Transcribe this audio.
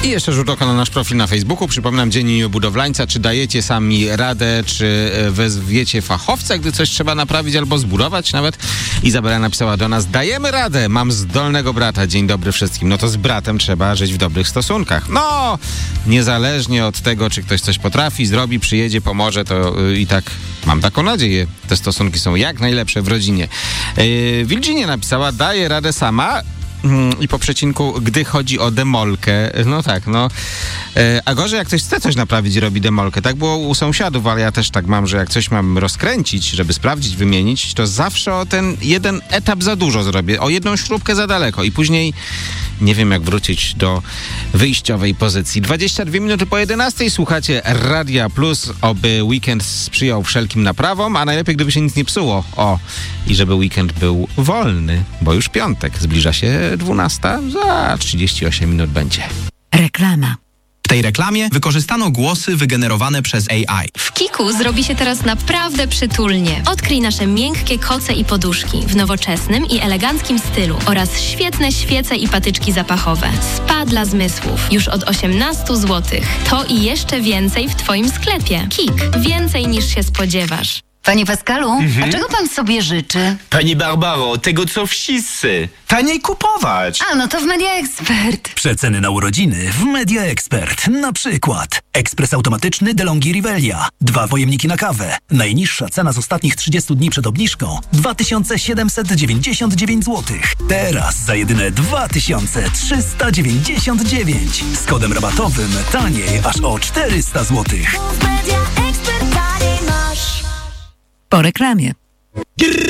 I jeszcze rzut oka na nasz profil na Facebooku. Przypominam, Dzień Budowlańca. Czy dajecie sami radę, czy wezwiecie fachowca, gdy coś trzeba naprawić albo zbudować nawet? Izabela napisała do nas: dajemy radę, mam zdolnego brata. Dzień dobry wszystkim. No to z bratem trzeba żyć w dobrych stosunkach. No, niezależnie od tego, czy ktoś coś potrafi, zrobi, przyjedzie, pomoże, to i tak mam taką nadzieję. Te stosunki są jak najlepsze w rodzinie. Wildzinie napisała: daje radę sama. I po przecinku, gdy chodzi o demolkę, no tak, no. A gorzej, jak ktoś chce coś naprawić i robi demolkę. Tak było u sąsiadów, ale ja też tak mam, że jak coś mam rozkręcić, żeby sprawdzić, wymienić, to zawsze o ten jeden etap za dużo zrobię, o jedną śrubkę za daleko i później nie wiem, jak wrócić do wyjściowej pozycji. 22 minuty po 11 słuchacie Radia Plus. Oby weekend sprzyjał wszelkim naprawom, a najlepiej, gdyby się nic nie psuło. O, i żeby weekend był wolny, bo już piątek. Zbliża się 12, za 38 minut będzie. Reklama. W tej reklamie wykorzystano głosy wygenerowane przez AI. W Kiku zrobi się teraz naprawdę przytulnie. Odkryj nasze miękkie koce i poduszki w nowoczesnym i eleganckim stylu oraz świetne świece i patyczki zapachowe. Spa dla zmysłów. Już od 18 zł. To i jeszcze więcej w Twoim sklepie. Kik. Więcej niż się spodziewasz. Panie Pascalu, a czego pan sobie życzy? Pani Barbaro, tego co wszyscy. Taniej kupować. A, no to w Media Expert. Przeceny na urodziny w Media Expert. Na przykład ekspres automatyczny DeLonghi Rivelia. 2 pojemniki na kawę. Najniższa cena z ostatnich 30 dni przed obniżką 2799 zł. Teraz za jedyne 2399. Z kodem rabatowym taniej aż o 400 zł. Po reklamie.